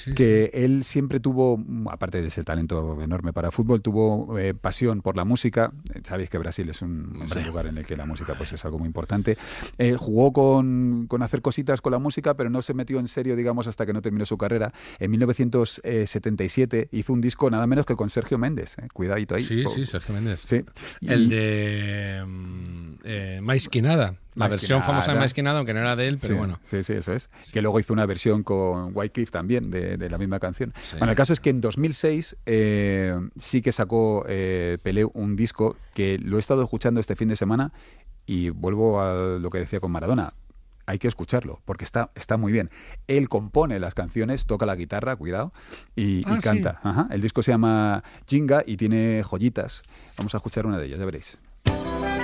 Sí, sí. que él siempre tuvo, aparte de ese talento enorme para fútbol, tuvo pasión por la música. Sabéis que Brasil es un Hombre, lugar en el que la música pues hombre. es algo muy importante. Jugó con hacer cositas con la música, pero no se metió en serio, digamos, hasta que no terminó su carrera. En 1977 hizo un disco nada menos que con Sergio Méndez. Cuidadito ahí. Sí, sí, Sergio Méndez. Sí. El Y de Mais que Nada. La más que versión famosa de nada. Mais que Nada, aunque no era de él, Sí, pero bueno. sí, sí, eso es. Sí. Que luego hizo una versión con Wycliffe también de la misma canción. Sí. Bueno, el caso es que en 2006 sí que sacó Pelé un disco que lo he estado escuchando este fin de semana y vuelvo a lo que decía con Maradona. Hay que escucharlo, porque está muy bien. Él compone las canciones, toca la guitarra, cuidado, y Ah, sí. canta. Ajá. El disco se llama Jinga y tiene joyitas. Vamos a escuchar una de ellas, ya veréis.